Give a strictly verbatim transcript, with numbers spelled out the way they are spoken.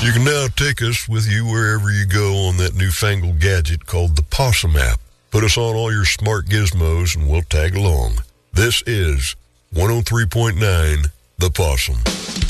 You can now take us with you wherever you go on that newfangled gadget called the Possum app. Put us on all your smart gizmos and we'll tag along. This is one oh three point nine The Possum.